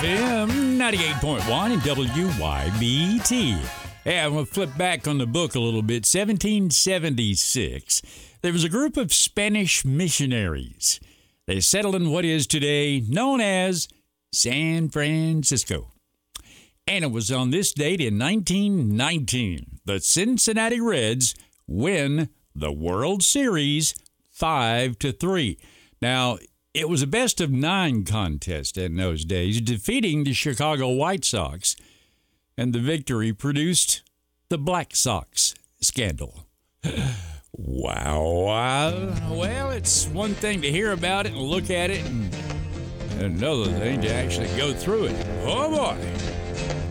FM 98.1 and WYBT. Hey, I'm going to flip back on the book a little bit. 1776, there was a group of Spanish missionaries. They settled in what is today known as San Francisco. And it was on this date in 1919, the Cincinnati Reds win the World Series 5-3. Now, it was a best-of-9 contest in those days, defeating the Chicago White Sox, and the victory produced the Black Sox scandal. Wow. Well, it's one thing to hear about it and look at it, and another thing to actually go through it. Oh, boy.